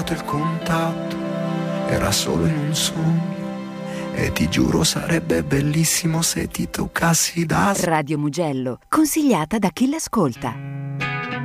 trovato il contatto, era solo in un sogno. E ti giuro sarebbe bellissimo se ti toccassi da... Radio Mugello, consigliata da chi l'ascolta.